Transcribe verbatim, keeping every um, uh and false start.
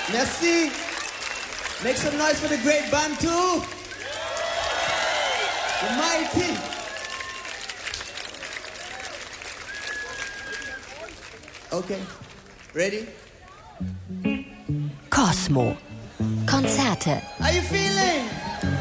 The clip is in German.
Merci. Make some noise for the great Bantu. The mighty. Okay. Ready? Cosmo. Konzerte. How you feeling?